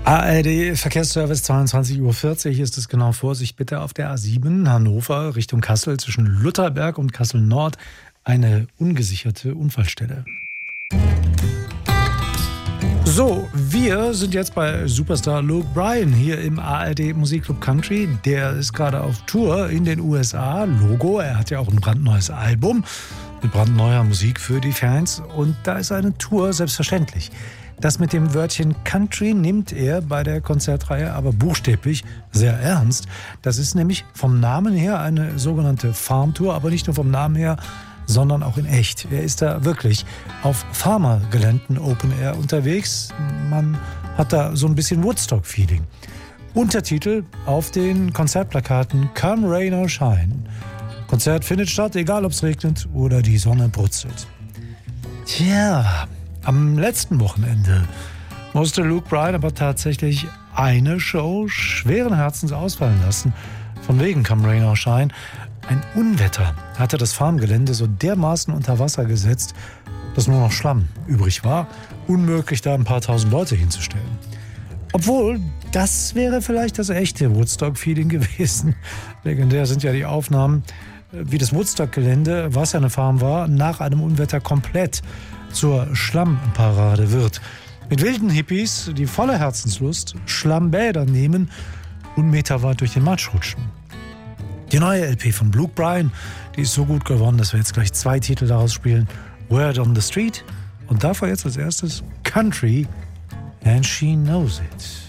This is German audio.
ARD Verkehrsservice, 22:40 Uhr ist es genau. Vorsicht bitte auf der A7 Hannover Richtung Kassel zwischen Lutherberg und Kassel Nord. Eine ungesicherte Unfallstelle. So, wir sind jetzt bei Superstar Luke Bryan hier im ARD Musikclub Country. Der ist gerade auf Tour in den USA. Logo, er hat ja auch ein brandneues Album mit brandneuer Musik für die Fans. Und da ist eine Tour selbstverständlich. Das mit dem Wörtchen Country nimmt er bei der Konzertreihe aber buchstäblich sehr ernst. Das ist nämlich vom Namen her eine sogenannte Farmtour, aber nicht nur vom Namen her, sondern auch in echt. Er ist da wirklich auf Farmergeländen Open Air unterwegs. Man hat da so ein bisschen Woodstock-Feeling. Untertitel auf den Konzertplakaten Come Rain or Shine. Konzert findet statt, egal ob es regnet oder die Sonne brutzelt. Tja, am letzten Wochenende musste Luke Bryan aber tatsächlich eine Show schweren Herzens ausfallen lassen. Von wegen Come Rain or Shine. Ein Unwetter hatte das Farmgelände so dermaßen unter Wasser gesetzt, dass nur noch Schlamm übrig war. Unmöglich, da ein paar tausend Leute hinzustellen. Obwohl, das wäre vielleicht das echte Woodstock-Feeling gewesen. Legendär sind ja die Aufnahmen, wie das Woodstock-Gelände, was ja eine Farm war, nach einem Unwetter komplett zur Schlammpassade wird. Mit wilden Hippies, die voller Herzenslust Schlammbäder nehmen und meterweit durch den Matsch rutschen. Die neue LP von Luke Bryan, die ist so gut geworden, dass wir jetzt gleich 2 Titel daraus spielen. Word on the Street und davor jetzt als erstes Country and She Knows It.